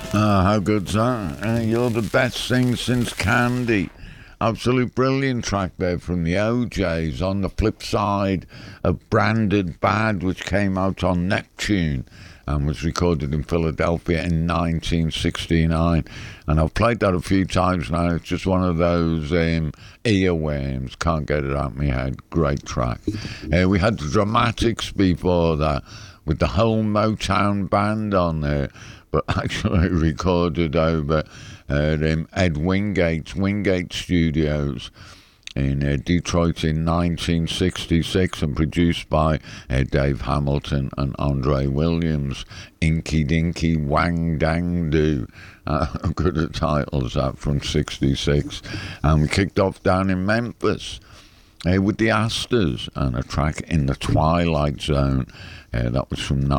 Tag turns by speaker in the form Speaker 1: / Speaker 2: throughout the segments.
Speaker 1: How good's that? You're the best thing since Candy. Absolute brilliant track there from the OJs. On the flip side of Branded Bad, which came out on Neptune and was recorded in Philadelphia in 1969. And I've played that a few times now. It's just one of those earworms. Can't get it out of my head. Great track. We had the Dramatics before that with the whole Motown band on there, but actually recorded over at Ed Wingate's Wingate Studios in Detroit in 1966 and produced by Dave Hamilton and Andre Williams. Inky Dinky Wang Dang Do. Good at titles that from 66. And we kicked off down in Memphis with the Astors and a track In the Twilight Zone. That was from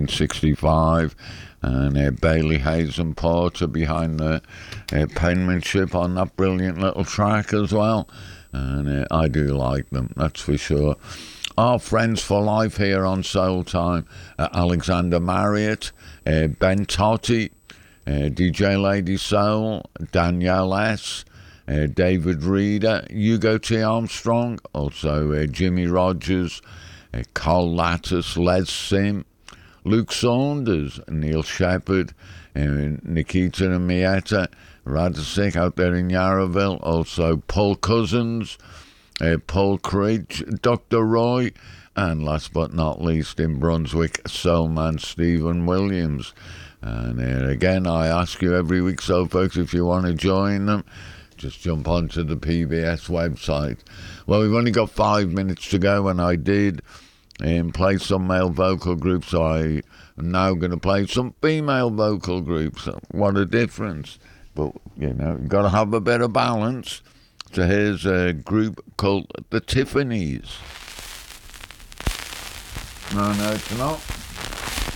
Speaker 1: 1965. And Bailey Hayes and Porter behind the penmanship on that brilliant little track as well. And I do like them, that's for sure. Our friends for life here on Soul Time: Alexander Marriott, Ben Totti, DJ Lady Soul, Danielle S., David Reeder, Hugo T. Armstrong, also Jimmy Rogers, Carl Lattis, Les Sim, Luke Saunders, Neil Shepherd, Nikita and Mieta, Radisik out there in Yarraville, also Paul Cousins, Paul Creech, Dr. Roy, and last but not least in Brunswick, Soulman Stephen Williams. And again, I ask you every week, so folks, if you want to join them, just jump onto the PBS website. Well, we've only got 5 minutes to go, and I did play some male vocal groups, so I am now going to play some female vocal groups. What a difference. But, you know, you've got to have a bit of balance. So here's a group called the Tiffany's. No, it's not.